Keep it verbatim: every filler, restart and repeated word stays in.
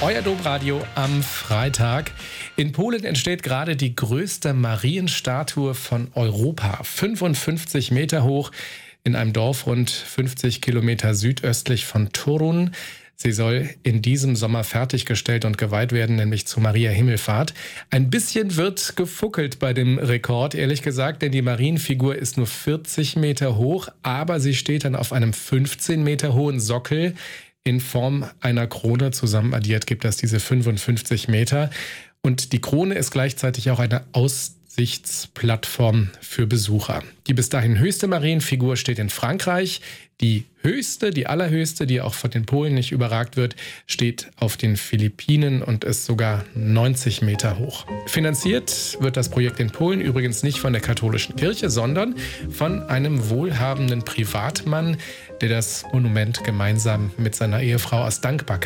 Euer Domradio am Freitag. In Polen entsteht gerade die größte Marienstatue von Europa. fünfundfünfzig Meter hoch in einem Dorf rund fünfzig Kilometer südöstlich von Torun. Sie soll in diesem Sommer fertiggestellt und geweiht werden, nämlich zu Maria Himmelfahrt. Ein bisschen wird gefuckelt bei dem Rekord, ehrlich gesagt, denn die Marienfigur ist nur vierzig Meter hoch, aber sie steht dann auf einem fünfzehn Meter hohen Sockel in Form einer Krone. Zusammen addiert gibt das diese fünfundfünfzig Meter. Und die Krone ist gleichzeitig auch eine Aussichtsplattform für Besucher. Die bis dahin höchste Marienfigur steht in Frankreich. Die höchste, die allerhöchste, die auch von den Polen nicht überragt wird, steht auf den Philippinen und ist sogar neunzig Meter hoch. Finanziert wird das Projekt in Polen übrigens nicht von der katholischen Kirche, sondern von einem wohlhabenden Privatmann, der das Monument gemeinsam mit seiner Ehefrau aus Dankbarkeit